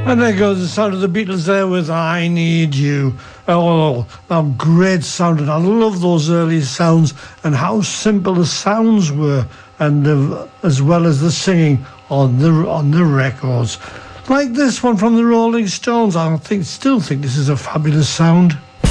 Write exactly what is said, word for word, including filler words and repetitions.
And there goes the sound of the Beatles there with I Need You. Oh, how great sounding. I love those early sounds and how simple the sounds were, and the, as well as the singing on the on the records. Like this one from the Rolling Stones. I think still think this is a fabulous sound.